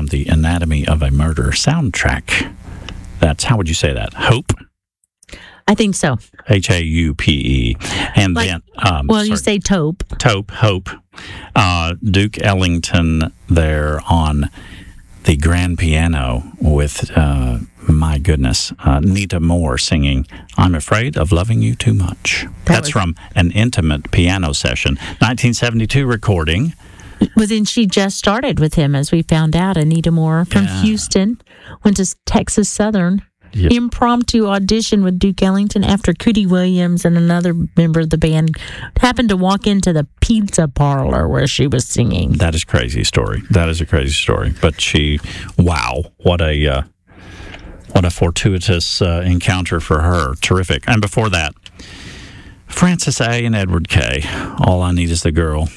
from the Anatomy of a Murder soundtrack. That's, how would you say that? Hope? I think so. Haupe. And Like, then, you say taupe. Hope. Duke Ellington there on the grand piano with, my goodness, Nita Moore singing, I'm Afraid of Loving You Too Much. That's from an intimate piano session. 1972 recording. Well, then she just started with him, as we found out. Anita Moore from Houston went to Texas Southern. Yep. Impromptu audition with Duke Ellington after Cootie Williams and another member of the band happened to walk into the pizza parlor where she was singing. That is a crazy story. That is a crazy story. But wow, what a fortuitous encounter for her. Terrific. And before that, Francis A. and Edward K. All I Need Is the Girl.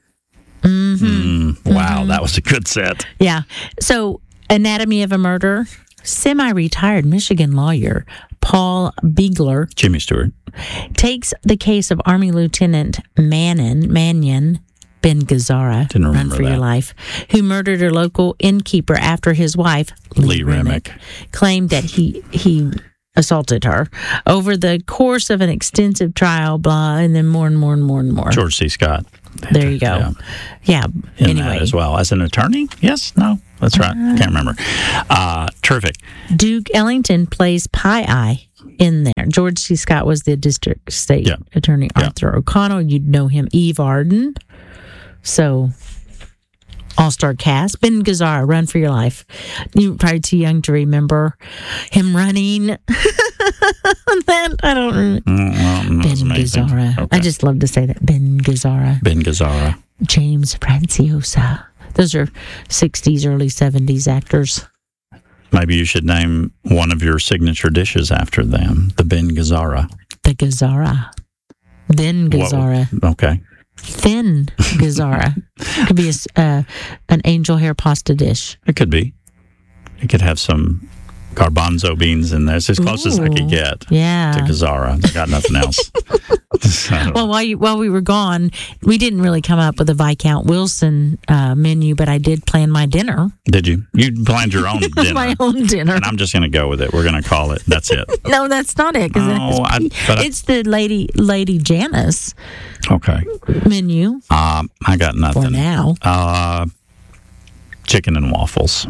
Wow, that was a good set. Yeah. So, Anatomy of a Murder, semi-retired Michigan lawyer Paul Beigler, Jimmy Stewart, takes the case of Army Lieutenant Mannion Ben Gazzara, Didn't Run remember for Your that. Life, who murdered a local innkeeper after his wife, Lee Remick, claimed that he assaulted her over the course of an extensive trial, blah, and then more and more and more and more. George C. Scott. There you go. Yeah. In Anyway, that as well. As an attorney? Yes? No? That's right. Can't remember. Terrific. Duke Ellington plays Pie Eye in there. George C. Scott was the district state attorney. Arthur O'Connell, you'd know him. Eve Arden. So, all-star cast. Ben Gazzara, Run for Your Life. You're probably too young to remember him running. That, I don't remember. Ben Gazzara. Okay. I just love to say that. Ben Gazzara. Ben Gazzara. James Franciosa. Those are 60s, early 70s actors. Maybe you should name one of your signature dishes after them. The Ben Gazzara. The Gazzara. Ben Gazzara. Okay. Thin Gazzara. Could be an angel hair pasta dish. It could be. It could have some garbanzo beans in there. It's as close as I could get to Gazzara. I got nothing else. Well, while we were gone, we didn't really come up with a Viscount Wilson menu, but I did plan my dinner. Did you? You planned your own dinner. My own dinner. And I'm just going to go with it. We're going to call it. That's it. No, that's not it. It's the Lady Janice menu. I got nothing. For now. Chicken and waffles.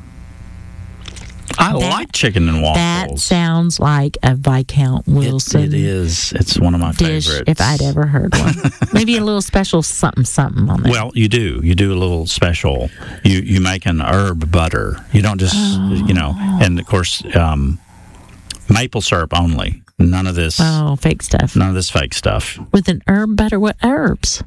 I like chicken and waffles. That sounds like a Viscount Wilson. It is. It's one of my dish, favorites. if I'd ever heard one. Maybe a little special something on there. Well, you do. You do a little special. You make an herb butter. You don't just, and of course, maple syrup only. None of this. Oh, fake stuff. None of this fake stuff. With an herb butter, what herbs?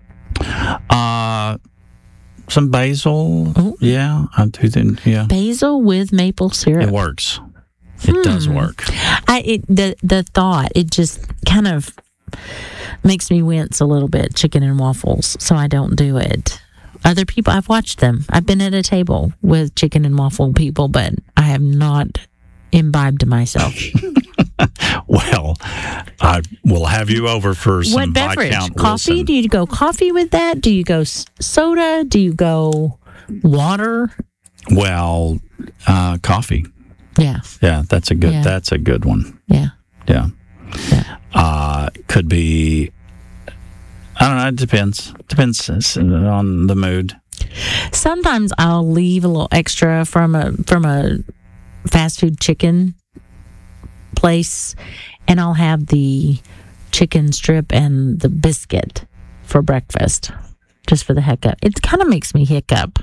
Some basil. Oh. Yeah. Basil with maple syrup. It works. It does work. The thought, it just kind of makes me wince a little bit, chicken and waffles, so I don't do it. Other people, I've watched them. I've been at a table with chicken and waffle people, but I have not imbibed myself. Well, I will have you over for some What beverage? Viscount Coffee? Wilson. Do you go coffee with that? Do you go soda? Do you go water? Well, coffee. Yeah. Yeah, that's a good. Yeah. That's a good one. Yeah. Yeah. Yeah. Could be. I don't know. It depends. Depends on the mood. Sometimes I'll leave a little extra from a fast food chicken place, and I'll have the chicken strip and the biscuit for breakfast, just for the heck of it. It kind of makes me hiccup.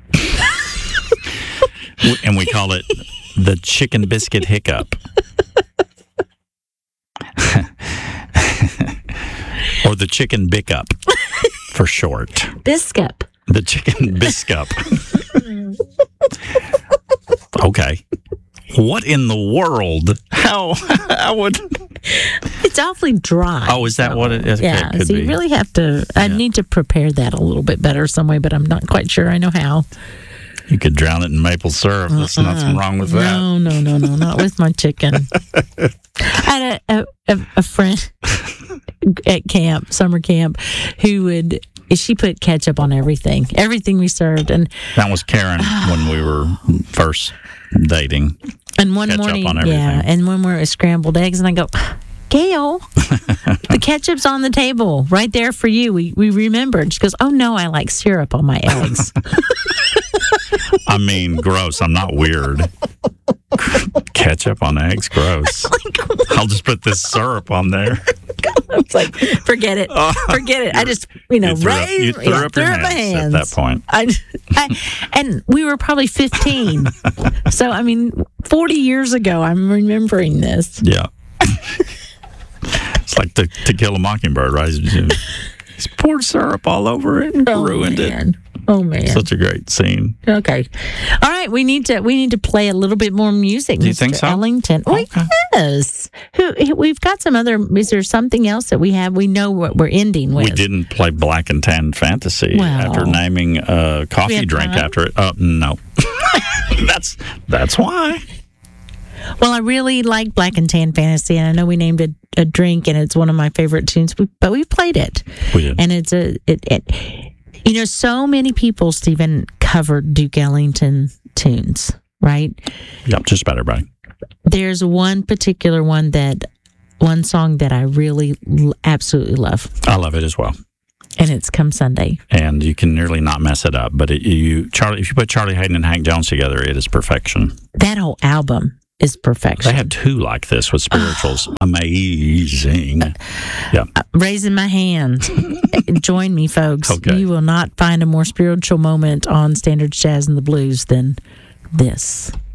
And we call it the chicken biscuit hiccup. Or the chicken bickup for short. Biscuit. The chicken biscup. Okay. What in the world? How would... It's awfully dry. Oh, is that what it is? Yeah, Okay, so you really have to... I need to prepare that a little bit better some way, but I'm not quite sure I know how. You could drown it in maple syrup. There's nothing wrong with that. No, not with my chicken. I had a friend at camp, summer camp, who would she put ketchup on everything we served. And that was Karen when we were first dating. And one ketchup morning, on everything. yeah, and when we're at scrambled eggs, and I go, Gail, the ketchup's on the table right there for you. We remembered. She goes, oh no, I like syrup on my eggs. I mean, gross. I'm not weird. Ketchup on eggs, gross. I'll just put this syrup on there. It's like, forget it. Forget it. I just, you threw up your hands at that point. And we were probably 15. So, I mean, 40 years ago, I'm remembering this. Yeah. It's like To Kill a Mockingbird, right? He's poured syrup all over it and ruined it. Oh man! Such a great scene. Okay, all right. We need to play a little bit more music. Do you Mr. think so? Ellington. Oh, okay. Yes. We've got some other. Is there something else that we have? We know what we're ending with. We didn't play Black and Tan Fantasy after naming a coffee drink after it. No. That's why. Well, I really like Black and Tan Fantasy, and I know we named it a drink, and it's one of my favorite tunes. But we played it. We did, and it's you know, so many people, Stephen, covered Duke Ellington tunes, right? Yep, just about everybody. There's one particular one song that I really absolutely love. I love it as well. And it's Come Sunday. And you can nearly not mess it up. But if you put Charlie Hayden and Hank Jones together, it is perfection. That whole album is perfection. They had two like this with spirituals. Amazing. Yeah. Raising my hand. Join me, folks. Okay. You will not find a more spiritual moment on Standards Jazz and the Blues than this.